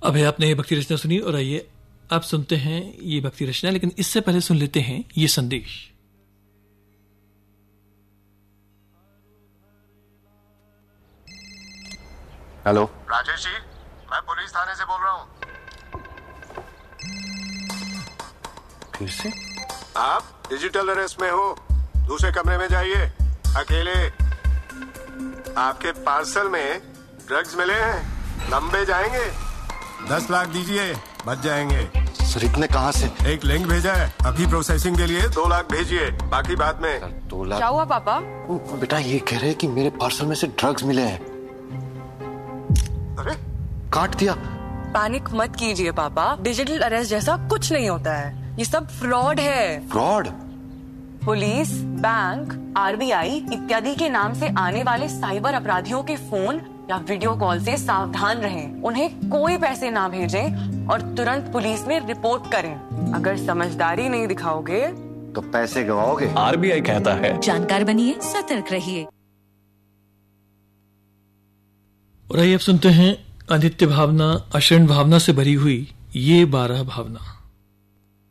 अभी आपने भक्ति रचना सुनी और आइए आप सुनते हैं ये भक्ति रचना, लेकिन इससे पहले सुन लेते हैं ये संदेश। हेलो राजेश जी, मैं पुलिस थाने से बोल रहा हूँ। फिर से? आप डिजिटल अरेस्ट में हो, दूसरे कमरे में जाइए अकेले। आपके पार्सल में ड्रग्स मिले हैं, लंबे जाएंगे। 10 लाख दीजिए, बच जाएंगे। सर इतने कहाँ से? एक लिंक भेजा है, अभी प्रोसेसिंग के लिए 2 लाख भेजिए, बाकी बाद में। 2 लाख? क्या हुआ पापा? बेटा ये कह रहे हैं कि मेरे पार्सल में से ड्रग्स मिले हैं। अरे काट दिया। पैनिक मत कीजिए पापा, डिजिटल अरेस्ट जैसा कुछ नहीं होता है, ये सब फ्रॉड है। फ्रॉड? पुलिस, बैंक, आरबीआई इत्यादि के नाम से आने वाले साइबर अपराधियों के फोन या वीडियो कॉल से सावधान रहें। उन्हें कोई पैसे ना भेजें और तुरंत पुलिस में रिपोर्ट करें। अगर समझदारी नहीं दिखाओगे तो पैसे गवाओगे। आरबीआई कहता है जानकार बनिए, सतर्क रहिए। और आइए अब सुनते हैं आदित्य भावना, अशरण भावना से भरी हुई ये 12 भावना।